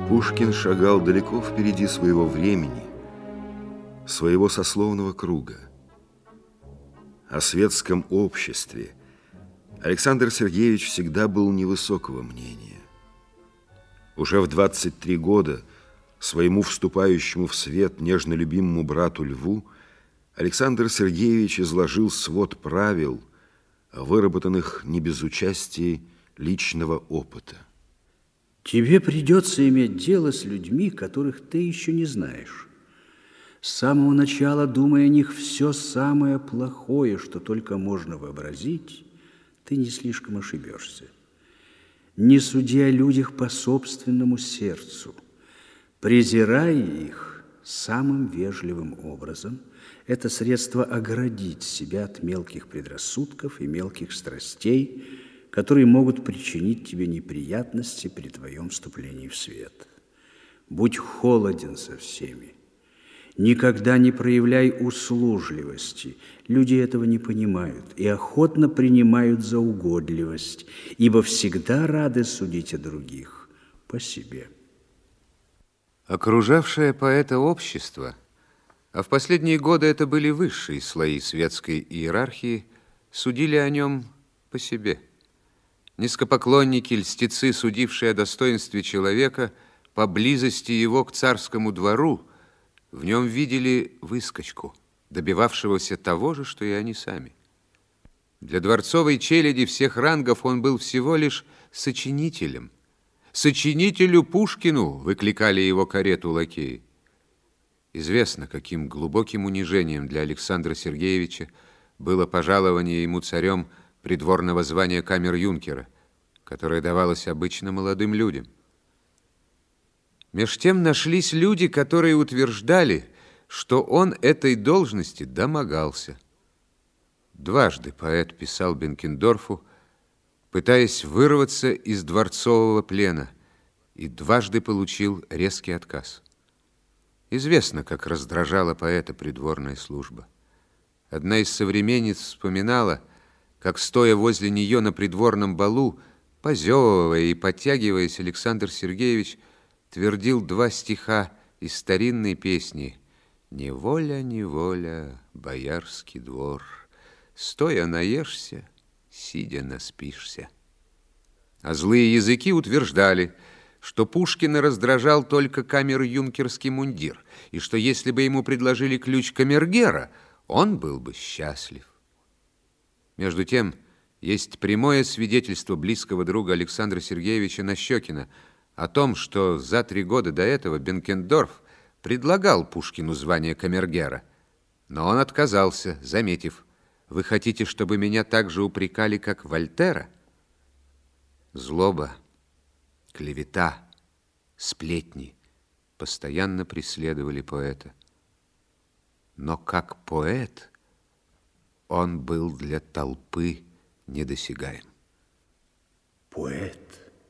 Пушкин шагал далеко впереди своего времени, своего сословного круга. О светском обществе Александр Сергеевич всегда был невысокого мнения. Уже в 23 года своему вступающему в свет нежно любимому брату Льву Александр Сергеевич изложил свод правил, выработанных не без участия личного опыта. Тебе придется иметь дело с людьми, которых ты еще не знаешь. С самого начала, думая о них все самое плохое, что только можно вообразить, ты не слишком ошибешься. Не суди о людях по собственному сердцу. Презирая их самым вежливым образом, это средство оградить себя от мелких предрассудков и мелких страстей, которые могут причинить тебе неприятности при твоем вступлении в свет. Будь холоден со всеми. Никогда не проявляй услужливости. Люди этого не понимают и охотно принимают за угодливость, ибо всегда рады судить о других по себе. Окружавшее поэта общество, а в последние годы это были высшие слои светской иерархии, судили о нем по себе. Низкопоклонники, льстецы, судившие о достоинстве человека, по близости его к царскому двору, в нем видели выскочку, добивавшегося того же, что и они сами. Для дворцовой челяди всех рангов он был всего лишь сочинителем. «Сочинителю Пушкину!» — выкликали его карету лакеи. Известно, каким глубоким унижением для Александра Сергеевича было пожалование ему царем придворного звания камер-юнкера, которое давалось обычно молодым людям. Меж тем нашлись люди, которые утверждали, что он этой должности домогался. Дважды поэт писал Бенкендорфу, пытаясь вырваться из дворцового плена, и дважды получил резкий отказ. Известно, как раздражала поэта придворная служба. Одна из современниц вспоминала, как, стоя возле нее на придворном балу, позевывая и подтягиваясь, Александр Сергеевич твердил два стиха из старинной песни: «Неволя, неволя, боярский двор, стоя наешься, сидя наспишься». А злые языки утверждали, что Пушкина раздражал только камер-юнкерский мундир, и что если бы ему предложили ключ камергера, он был бы счастлив. Между тем, есть прямое свидетельство близкого друга Александра Сергеевича Нащекина о том, что за 3 года до этого Бенкендорф предлагал Пушкину звание камергера, но он отказался, заметив: «Вы хотите, чтобы меня так же упрекали, как Вольтера?» Злоба, клевета, сплетни постоянно преследовали поэта. Но как поэт он был для толпы недосягаем. Поэт,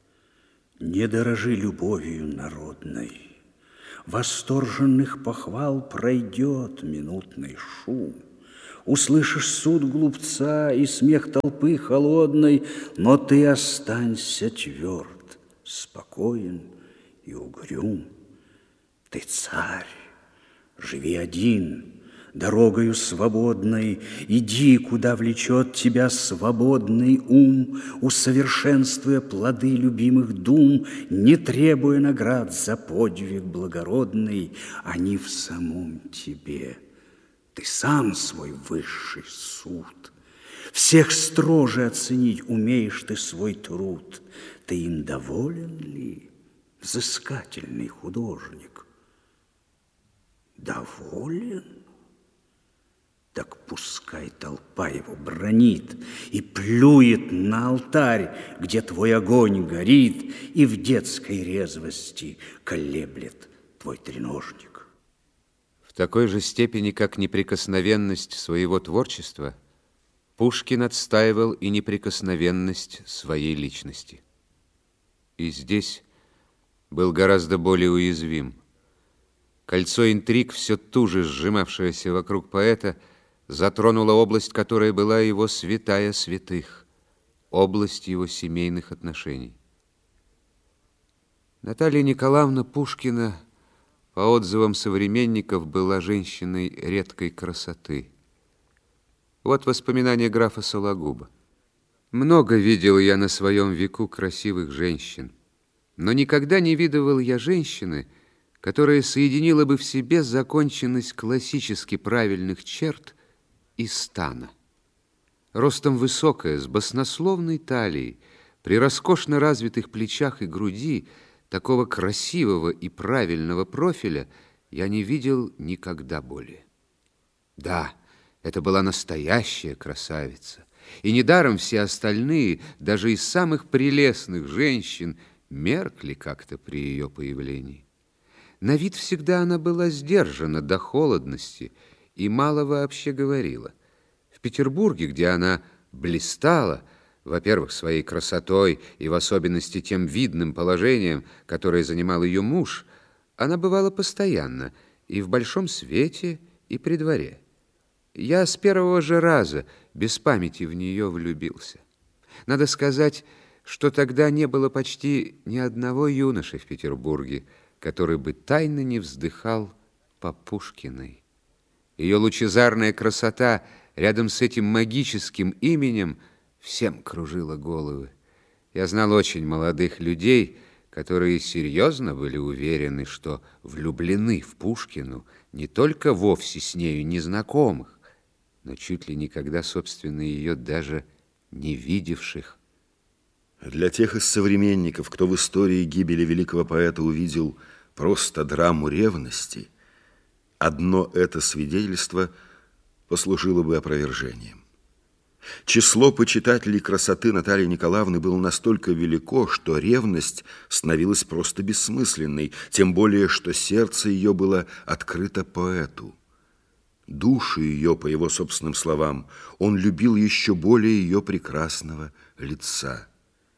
не дорожи любовью народной. Восторженных похвал пройдет минутный шум. Услышишь суд глупца и смех толпы холодной, но ты останься тверд, спокоен и угрюм. Ты царь, живи один, дорогою свободной, иди, куда влечет тебя свободный ум, усовершенствуя плоды любимых дум, не требуя наград за подвиг благородный, они в самом тебе. Ты сам свой высший суд. Всех строже оценить умеешь ты свой труд. Ты им доволен ли, взыскательный художник? Доволен? Так пускай толпа его бранит и плюет на алтарь, где твой огонь горит, и в детской резвости колеблет твой треножник. В такой же степени, как неприкосновенность своего творчества, Пушкин отстаивал и неприкосновенность своей личности. И здесь был гораздо более уязвим. Кольцо интриг, все туже сжимавшееся вокруг поэта, затронула область, которая была его святая святых, область его семейных отношений. Наталья Николаевна Пушкина, по отзывам современников, была женщиной редкой красоты. Вот воспоминания графа Сологуба. Много видел я на своем веку красивых женщин, но никогда не видывал я женщины, которая соединила бы в себе законченность классически правильных черт и стана. Ростом высокая, с баснословной талией, при роскошно развитых плечах и груди, такого красивого и правильного профиля я не видел никогда более. Да, это была настоящая красавица, и недаром все остальные, даже из самых прелестных женщин, меркли как-то при ее появлении. На вид всегда она была сдержана до холодности и мало вообще говорила. В Петербурге, где она блистала, во-первых, своей красотой и в особенности тем видным положением, которое занимал ее муж, она бывала постоянно и в большом свете, и при дворе. Я с первого же раза без памяти в нее влюбился. Надо сказать, что тогда не было почти ни одного юноши в Петербурге, который бы тайно не вздыхал по Пушкиной. Ее лучезарная красота рядом с этим магическим именем всем кружила головы. Я знал очень молодых людей, которые серьезно были уверены, что влюблены в Пушкину не только вовсе с нею незнакомых, но чуть ли никогда, собственно, ее даже не видевших. Для тех из современников, кто в истории гибели великого поэта увидел просто драму ревности, одно это свидетельство послужило бы опровержением. Число почитателей красоты Натальи Николаевны было настолько велико, что ревность становилась просто бессмысленной, тем более, что сердце ее было открыто поэту. Душу ее, по его собственным словам, он любил еще более ее прекрасного лица.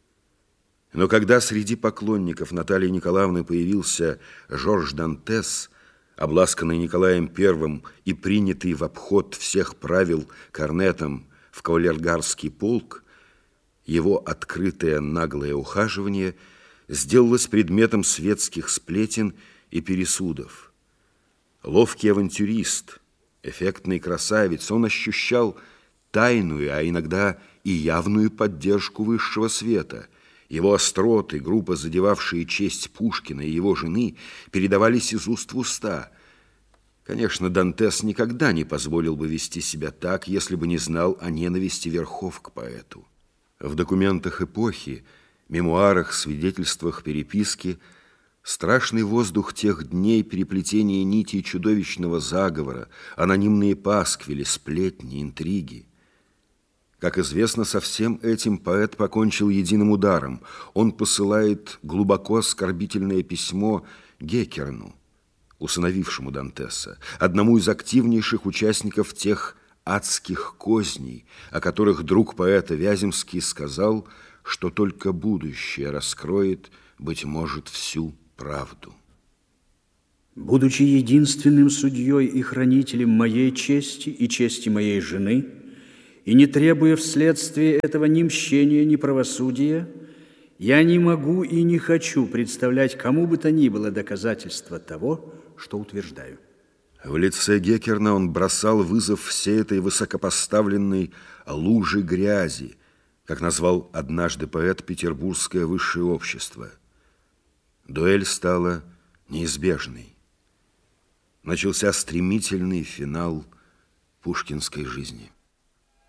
Но когда среди поклонников Натальи Николаевны появился Жорж Дантес, обласканный Николаем I и принятый в обход всех правил корнетом в кавалергардский полк, его открытое наглое ухаживание сделалось предметом светских сплетен и пересудов. Ловкий авантюрист, эффектный красавец, он ощущал тайную, а иногда и явную поддержку высшего света. Его остроты, грубо задевавшие честь Пушкина и его жены, передавались из уст в уста. Конечно, Дантес никогда не позволил бы вести себя так, если бы не знал о ненависти верхов к поэту. В документах эпохи, мемуарах, свидетельствах переписки страшный воздух тех дней, переплетение нитей чудовищного заговора, анонимные пасквили, сплетни, интриги. Как известно, со всем этим поэт покончил единым ударом. Он посылает глубоко оскорбительное письмо Геккерну, усыновившему Дантеса, одному из активнейших участников тех адских козней, о которых друг поэта Вяземский сказал, что только будущее раскроет, быть может, всю правду. Будучи единственным судьей и хранителем моей чести и чести моей жены, и не требуя вследствие этого ни мщения, ни правосудия, я не могу и не хочу представлять кому бы то ни было доказательства того, что утверждаю. В лице Геккерна он бросал вызов всей этой высокопоставленной луже грязи, как назвал однажды поэт петербургское высшее общество. Дуэль стала неизбежной. Начался стремительный финал пушкинской жизни.